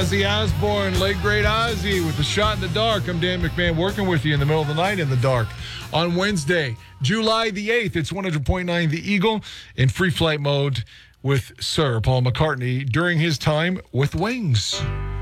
Ozzy Osbourne, late great Ozzy with the Shot in the Dark. I'm Dan McMahon working with you in the middle of the night in the dark on Wednesday, July the 8th. It's 100.9 The Eagle in free flight mode with Sir Paul McCartney during his time with Wings.